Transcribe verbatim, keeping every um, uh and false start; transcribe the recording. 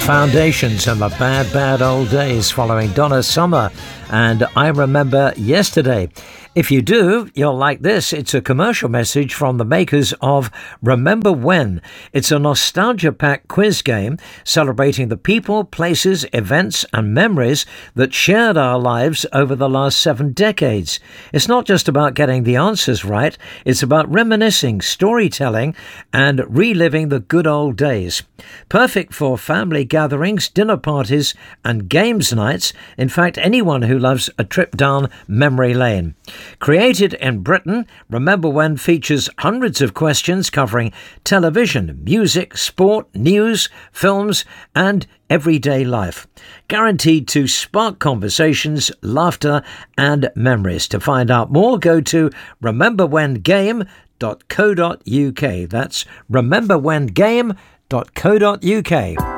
Foundations and the Bad Bad Old Days, following Donna Summer and I Remember Yesterday. If you do, you'll like this. It's a commercial message from the makers of Remember When. It's a nostalgia-packed quiz game celebrating the people, places, events and memories that shared our lives over the last seven decades. It's not just about getting the answers right, it's about reminiscing, storytelling and reliving the good old days. Perfect for family gatherings, dinner parties and games nights. In fact, anyone who loves a trip down memory lane. Created in Britain, Remember When features hundreds of questions covering television, music, sport, news, films and everyday life. Guaranteed to spark conversations, laughter and memories. To find out more, go to remember when game dot co dot uk. That's remember when game dot co dot uk.